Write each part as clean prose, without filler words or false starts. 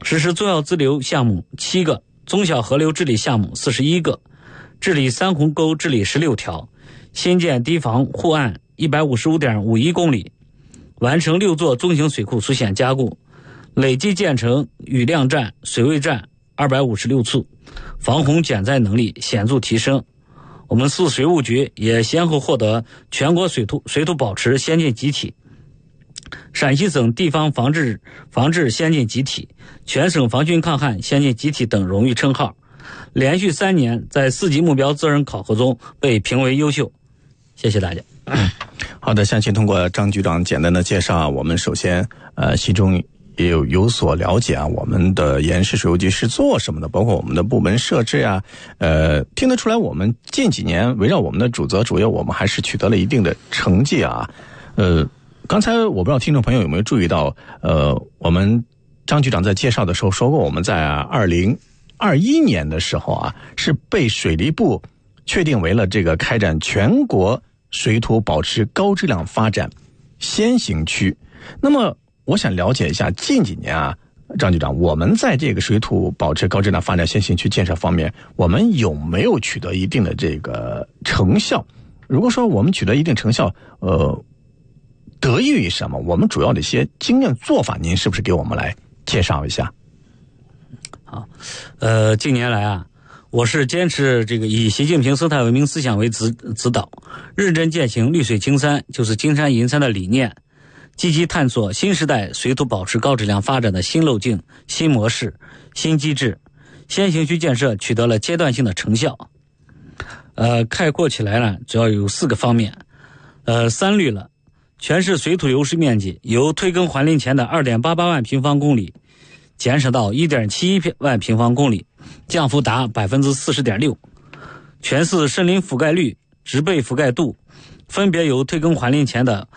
实施重要支流项目7个，中小河流治理项目41个，治理三洪沟治理16条，新建堤防护岸 155.51 公里，完成6座中型水库出险加固，累计建成雨量站、水位站256处，防洪减灾能力显著提升。我们市水务局也先后获得全国水土保持先进集体、陕西省地方防治先进集体、全省防汛抗旱先进集体等荣誉称号，连续3年在4级目标责任考核中被评为优秀。谢谢大家。 好的，相信通过张局长简单的介绍，我们首先其中也有所了解啊，我们的延市水务局是做什么的，包括我们的部门设置啊，听得出来我们近几年围绕我们的主责主业，我们还是取得了一定的成绩啊。刚才我不知道听众朋友有没有注意到，我们张局长在介绍的时候说过，我们在2021年的时候啊，是被水利部确定为了这个开展全国水土保持高质量发展先行区。那么我想了解一下，近几年啊，张局长，我们在这个水土保持高质量发展先行区建设方面，我们有没有取得一定的这个成效？如果说我们取得一定成效，得益于什么？我们主要的一些经验做法，您是不是给我们来介绍一下？ 好，近年来啊，我是坚持这个以习近平生态文明思想为指导，认真践行绿水青山就是金山银山的理念，积极探索新时代水土保持高质量发展的新路径、新模式、新机制，先行区建设取得了阶段性的成效。概括起来呢，主要有4个方面。3绿了，全市水土流失面积由推耕还林前的 2.88 万平方公里减少到 1.71 万平方公里，降幅达 40.6%。全市森林覆盖率、植被覆盖度分别由推耕还林前的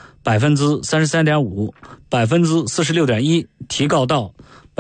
33.5%、46.1% 提高到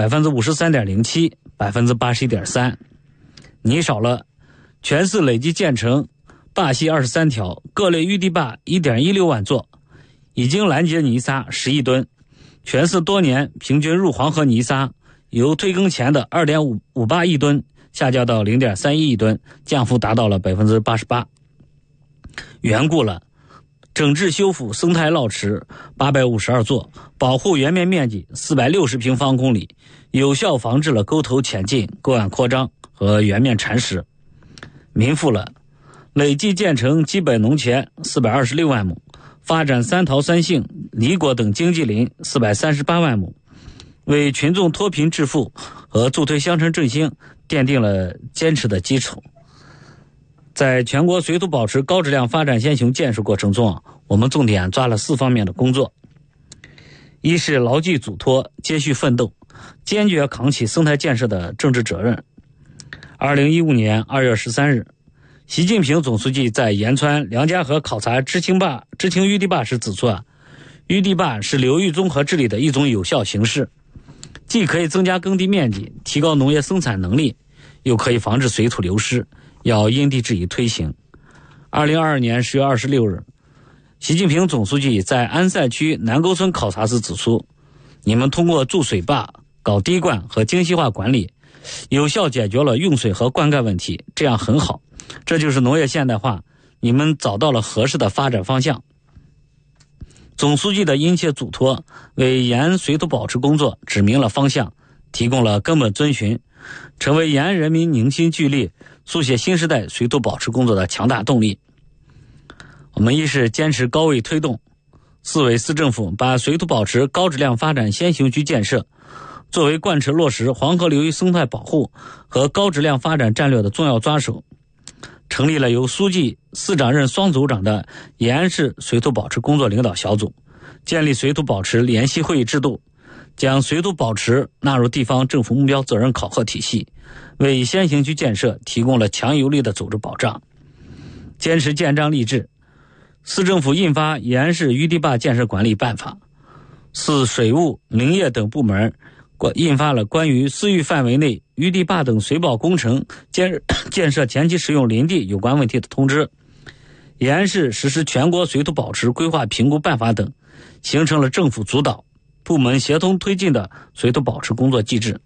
53.07%、81.3%。泥少了，全市累计建成坝溪23条，各类淤堤坝 1.16 万座，已经拦截泥沙10亿吨。全市多年平均入黄河泥沙由推耕前的 2.58 亿吨下降到 0.31 亿吨，降幅达到了 88%。缘故了，整治修复生态涝池852座，保护原面面积460平方公里，有效防治了沟头浅进、沟岸扩张和原面蚕食。民富了，累计建成基本农田426万亩，发展3桃3杏、梨果等经济林438万亩，为群众脱贫致富和助推乡村振兴奠定了坚实的基础。在全国水土保持高质量发展先行建设过程中啊，我们重点抓了4方面的工作。一是牢记嘱托，接续奋斗，坚决扛起生态建设的政治责任。2015年2月13日，习近平总书记在延川梁家河考察知青淤堤坝时指出啊，淤堤坝是流域综合治理的一种有效形式，既可以增加耕地面积，提高农业生产能力，又可以防止水土流失，要因地制宜推行。2022年10月26日，习近平总书记在安塞区南沟村考察时指出，你们通过筑水坝、搞滴灌和精细化管理，有效解决了用水和灌溉问题，这样很好，这就是农业现代化，你们找到了合适的发展方向。总书记的殷切嘱托，为延安水土保持工作指明了方向，提供了根本遵循，成为延安人民凝心聚力书写新时代水土保持工作的强大动力。我们一是坚持高位推动，市委市政府把水土保持高质量发展先行区建设作为贯彻落实黄河流域生态保护和高质量发展战略的重要抓手，成立了由书记、市长任双组长的延安市水土保持工作领导小组，建立水土保持联席会议制度，将水土保持纳入地方政府目标责任考核体系，为先行区建设提供了强有力的组织保障。坚持建章立制，市政府印发延安市淤堤坝建设管理办法，市水务、林业等部门印发了关于市域范围内淤堤坝等水保工程建设前期使用林地有关问题的通知。延安市实施全国水土保持规划评估办法等，形成了政府主导、部门协同推进的水土保持工作机制。